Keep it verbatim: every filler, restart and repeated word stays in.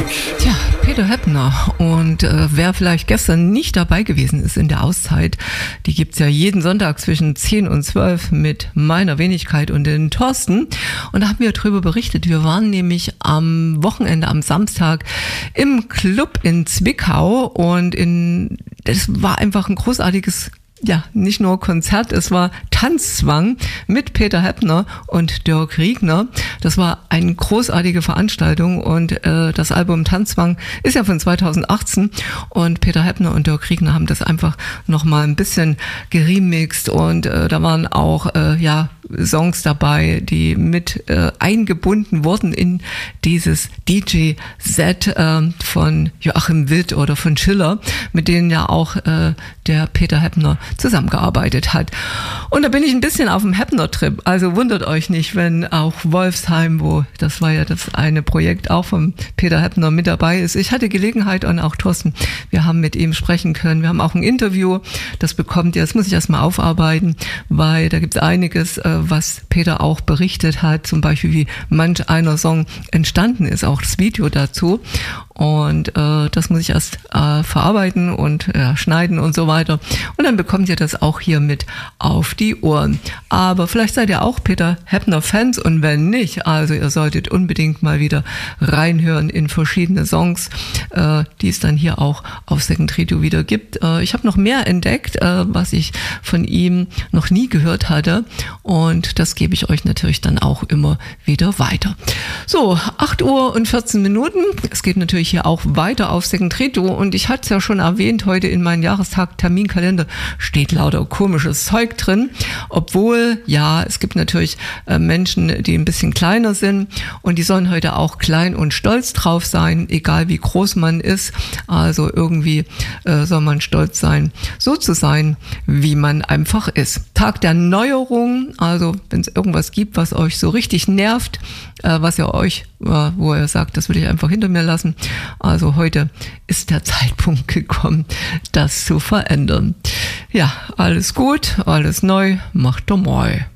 Tja, Peter Heppner. Und äh, wer vielleicht gestern nicht dabei gewesen ist in der Auszeit, die gibt's ja jeden Sonntag zwischen zehn und zwölf mit meiner Wenigkeit und den Thorsten. Und da haben wir drüber berichtet. Wir waren nämlich am Wochenende, am Samstag im Club in Zwickau und in das war einfach ein großartiges, ja, nicht nur Konzert, es war Tanzzwang mit Peter Heppner und Dirk Riegner. Das war eine großartige Veranstaltung und äh, das Album Tanzzwang ist ja von zweitausendachtzehn und Peter Heppner und Dirk Riegner haben das einfach nochmal ein bisschen geremixt und äh, da waren auch, äh, ja, Songs dabei, die mit äh, eingebunden wurden in dieses D J-Set äh, von Joachim Witt oder von Schiller, mit denen ja auch äh, der Peter Heppner zusammengearbeitet hat. Und da bin ich ein bisschen auf dem Heppner-Trip, also wundert euch nicht, wenn auch Wolfsheim, wo das war ja das eine Projekt auch von Peter Heppner mit dabei ist. Ich hatte Gelegenheit und auch Thorsten, wir haben mit ihm sprechen können, wir haben auch ein Interview, das bekommt ihr, das muss ich erstmal aufarbeiten, weil da gibt es einiges, äh, was Peter auch berichtet hat, zum Beispiel wie manch einer Song entstanden ist, auch das Video dazu. Und äh, das muss ich erst äh, verarbeiten und äh, schneiden und so weiter. Und dann bekommt ihr das auch hier mit auf die Ohren. Aber vielleicht seid ihr auch Peter Heppner Fans und wenn nicht, also ihr solltet unbedingt mal wieder reinhören in verschiedene Songs, äh, die es dann hier auch auf Second Radio wieder gibt. Äh, ich habe noch mehr entdeckt, äh, was ich von ihm noch nie gehört hatte und das gebe ich euch natürlich dann auch immer wieder weiter. So, acht Uhr und vierzehn Minuten. Es geht natürlich hier auch weiter auf Second Radio und ich hatte es ja schon erwähnt, heute in meinem Jahrestag-Terminkalender steht lauter komisches Zeug drin, obwohl, ja, es gibt natürlich äh, Menschen, die ein bisschen kleiner sind und die sollen heute auch klein und stolz drauf sein, egal wie groß man ist, also irgendwie äh, soll man stolz sein, so zu sein, wie man einfach ist. Tag der Neuerung, also wenn es irgendwas gibt, was euch so richtig nervt, äh, was ihr euch, äh, wo ihr sagt, das will ich einfach hinter mir lassen, also heute ist der Zeitpunkt gekommen, das zu verändern. Ja, alles gut, alles neu, macht doch mal.